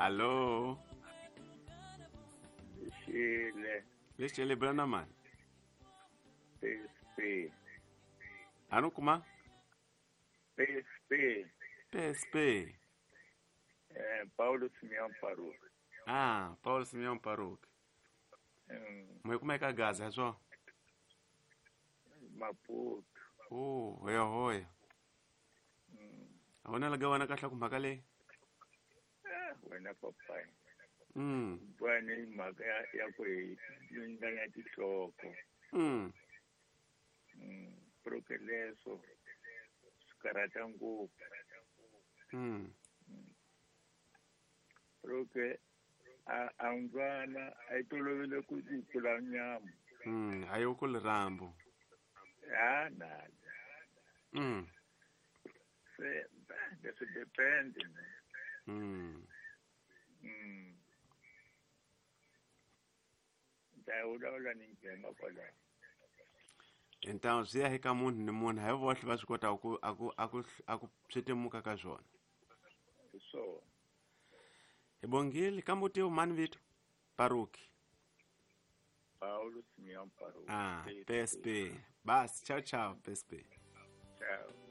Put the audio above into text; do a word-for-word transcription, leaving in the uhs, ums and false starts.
Allo. Shile, Lexele brana man. P S P, Ano kuma? P S P, P S P. eh, Paulo Simeão Paru. Ah, Paulo Simeão Paruk. Um, Mwe kuma eka gaza haso? Maputo. Oh, hoya hoya. Um, Awona lagawana kahla kumhaka le? ah, wena papai. Mm. Bwana imhaka ya ya ku hi nyinganya tihloko. Mm. Um, proke leswo swikarata ngopfu. Mm. Proke a a ngwana a yi tolovele ku ti kula nyama. Mm. Hayo ku lirambo. Ah, na. Mm. Se, leswi depende. Mm. Mm. Ndawulawula ni ngenga kwala. Então, se é que munhu ni munhu hayo vohle va swi kota ku aku aku aku switemuka ka swona. So, Hi bongile kambe u tiva mani vito? Paruki. Paulo Simeão Paru. Ah, P S P. Bas, ciao ciao P S P. Ciao.